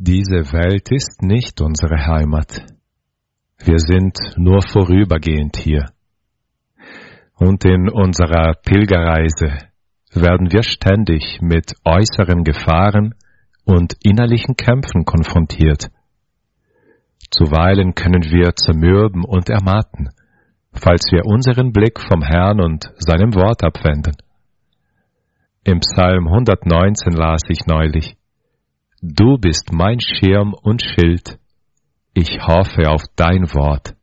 Diese Welt ist nicht unsere Heimat. Wir sind nur vorübergehend hier. Und in unserer Pilgerreise werden wir ständig mit äußeren Gefahren und innerlichen Kämpfen konfrontiert. Zuweilen können wir zermürben und ermatten, falls wir unseren Blick vom Herrn und seinem Wort abwenden. Im Psalm 119 las ich neulich: Du bist mein Schirm und Schild, ich hoffe auf dein Wort.